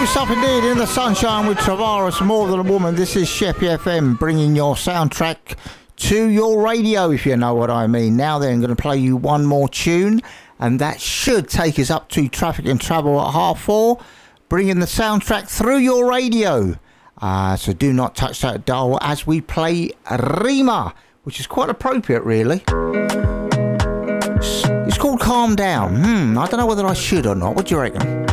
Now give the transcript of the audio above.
Yourself indeed in the sunshine with Travaris, More Than a Woman. This is Sheppey FM bringing your soundtrack to your radio, if you know what I mean. Now then, I'm going to play you one more tune, and that should take us up to Traffic and Travel at 4:30, bringing the soundtrack through your radio. So do not touch that dial as we play Rima, which is quite appropriate, really. It's called Calm Down. I don't know whether I should or not. What do you reckon?